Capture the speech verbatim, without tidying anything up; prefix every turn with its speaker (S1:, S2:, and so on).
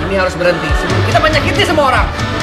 S1: kami harus berhenti sebelum kita menyakiti semua orang.